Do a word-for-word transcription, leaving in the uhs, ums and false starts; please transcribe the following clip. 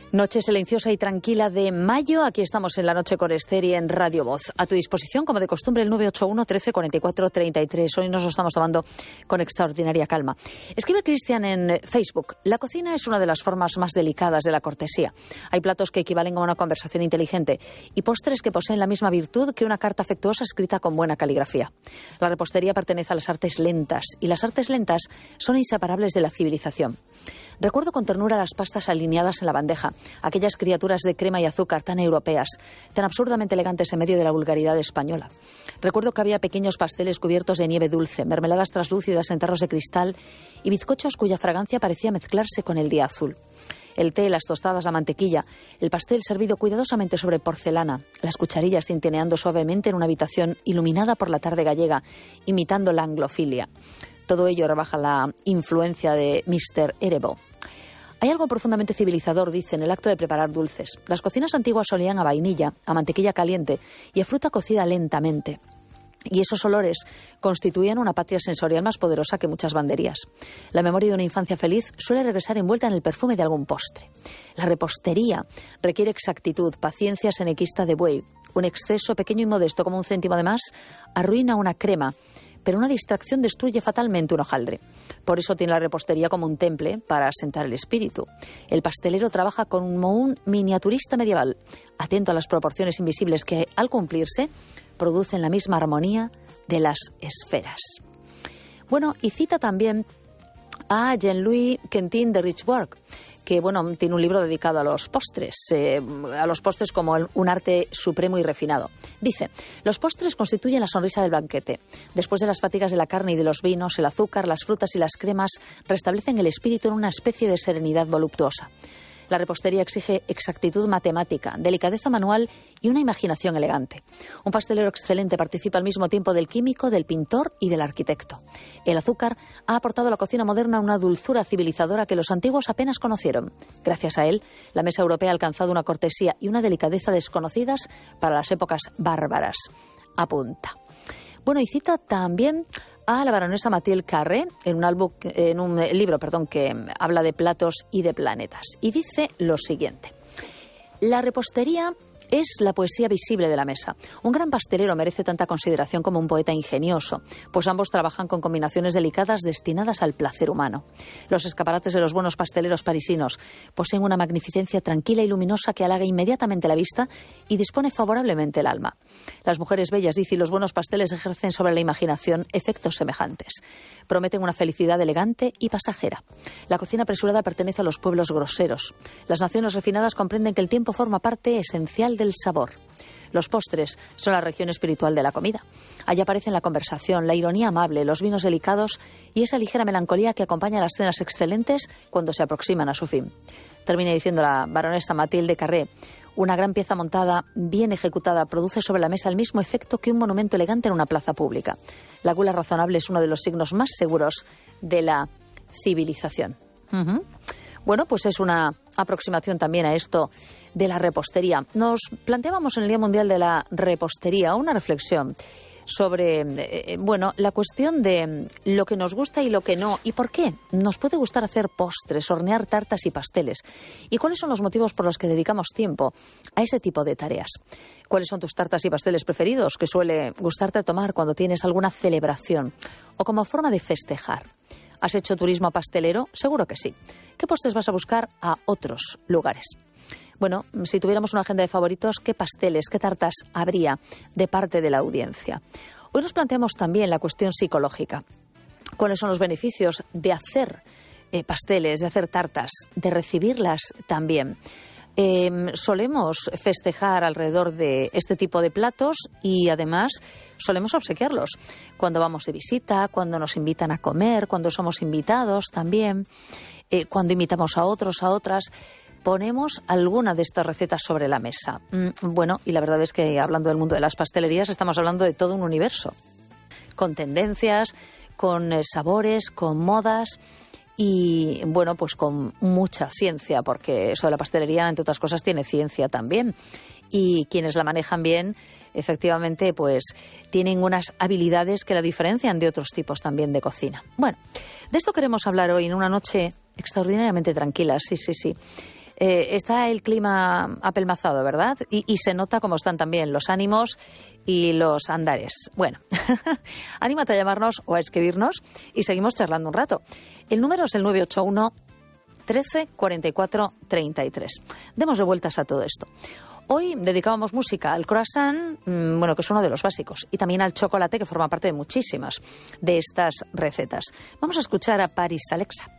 Noche silenciosa y tranquila de mayo. Aquí estamos en la noche con Esther y en Radio Voz. A tu disposición, como de costumbre, el nueve ocho uno, trece, cuarenta y cuatro, treinta y tres. Hoy nos lo estamos tomando con extraordinaria calma. Escribe Cristian en Facebook: la cocina es una de las formas más delicadas de la cortesía. Hay platos que equivalen a una conversación inteligente y postres que poseen la misma virtud que una carta afectuosa escrita con buena caligrafía. La repostería pertenece a las artes lentas y las artes lentas son inseparables de la civilización. Recuerdo con ternura las pastas alineadas en la bandeja, aquellas criaturas de crema y azúcar tan europeas, tan absurdamente elegantes en medio de la vulgaridad española. Recuerdo que había pequeños pasteles cubiertos de nieve dulce, mermeladas traslúcidas en tarros de cristal y bizcochos cuya fragancia parecía mezclarse con el día azul. El té, las tostadas, la mantequilla, el pastel servido cuidadosamente sobre porcelana, las cucharillas tintineando suavemente en una habitación iluminada por la tarde gallega, imitando la anglofilia. Todo ello rebaja la influencia de mister Erebo. Hay algo profundamente civilizador, dice, en el acto de preparar dulces. Las cocinas antiguas olían a vainilla, a mantequilla caliente y a fruta cocida lentamente. Y esos olores constituían una patria sensorial más poderosa que muchas banderías. La memoria de una infancia feliz suele regresar envuelta en el perfume de algún postre. La repostería requiere exactitud, paciencia senequista de buey. Un exceso pequeño y modesto como un céntimo de más arruina una crema, pero una distracción destruye fatalmente un hojaldre. Por eso tiene la repostería como un temple para asentar el espíritu. El pastelero trabaja como un miniaturista medieval, atento a las proporciones invisibles que, al cumplirse, producen la misma armonía de las esferas. Bueno, y cita también a Jean-Louis Quentin de Richebourg, que bueno, tiene un libro dedicado a los postres, eh, a los postres como el, un arte supremo y refinado. Dice: los postres constituyen la sonrisa del banquete. Después de las fatigas de la carne y de los vinos, el azúcar, las frutas y las cremas restablecen el espíritu en una especie de serenidad voluptuosa. La repostería exige exactitud matemática, delicadeza manual y una imaginación elegante. Un pastelero excelente participa al mismo tiempo del químico, del pintor y del arquitecto. El azúcar ha aportado a la cocina moderna una dulzura civilizadora que los antiguos apenas conocieron. Gracias a él, la mesa europea ha alcanzado una cortesía y una delicadeza desconocidas para las épocas bárbaras. Apunta. Bueno, y cita también a la baronesa Mathilde Carré en un, álbum, en un libro perdón, que habla de platos y de planetas. Y dice lo siguiente: la repostería es la poesía visible de la mesa. Un gran pastelero merece tanta consideración como un poeta ingenioso, pues ambos trabajan con combinaciones delicadas destinadas al placer humano. Los escaparates de los buenos pasteleros parisinos poseen una magnificencia tranquila y luminosa que halaga inmediatamente la vista y dispone favorablemente el alma. Las mujeres bellas, dice, y los buenos pasteles ejercen sobre la imaginación efectos semejantes. Prometen una felicidad elegante y pasajera. La cocina apresurada pertenece a los pueblos groseros. Las naciones refinadas comprenden que el tiempo forma parte esencial del sabor. Los postres son la región espiritual de la comida. Allí aparecen la conversación, la ironía amable, los vinos delicados y esa ligera melancolía que acompaña a las cenas excelentes cuando se aproximan a su fin. Termina diciendo la baronesa Mathilde Carré: una gran pieza montada, bien ejecutada, produce sobre la mesa el mismo efecto que un monumento elegante en una plaza pública. La gula razonable es uno de los signos más seguros de la civilización. Uh-huh. Bueno, pues es una aproximación también a esto de la repostería. Nos planteábamos en el Día Mundial de la Repostería una reflexión sobre, eh, bueno, la cuestión de lo que nos gusta y lo que no, y por qué nos puede gustar hacer postres, hornear tartas y pasteles, y cuáles son los motivos por los que dedicamos tiempo a ese tipo de tareas. ¿Cuáles son tus tartas y pasteles preferidos que suele gustarte tomar cuando tienes alguna celebración o como forma de festejar? ¿Has hecho turismo pastelero? Seguro que sí. ¿Qué postres vas a buscar a otros lugares? Bueno, si tuviéramos una agenda de favoritos, ¿qué pasteles, qué tartas habría de parte de la audiencia? Hoy nos planteamos también la cuestión psicológica. ¿Cuáles son los beneficios de hacer eh, pasteles, de hacer tartas, de recibirlas también? Eh, solemos festejar alrededor de este tipo de platos y además solemos obsequiarlos cuando vamos de visita, cuando nos invitan a comer, cuando somos invitados también, eh, cuando invitamos a otros, a otras. Ponemos alguna de estas recetas sobre la mesa. Mm, bueno, y la verdad es que hablando del mundo de las pastelerías estamos hablando de todo un universo, con tendencias, con eh, sabores, con modas y, bueno, pues con mucha ciencia, porque eso de la pastelería, entre otras cosas, tiene ciencia también. Y quienes la manejan bien, efectivamente, pues tienen unas habilidades que la diferencian de otros tipos también de cocina. Bueno, de esto queremos hablar hoy en una noche extraordinariamente tranquila, sí, sí, sí. Eh, está el clima apelmazado, ¿verdad? Y, y se nota cómo están también los ánimos y los andares. Bueno, anímate a llamarnos o a escribirnos y seguimos charlando un rato. El número es el nueve ocho uno, trece, cuarenta y cuatro, treinta y tres. Démosle vueltas a todo esto. Hoy dedicábamos música al croissant, mmm, bueno, que es uno de los básicos, y también al chocolate, que forma parte de muchísimas de estas recetas. Vamos a escuchar a Paris Alexa.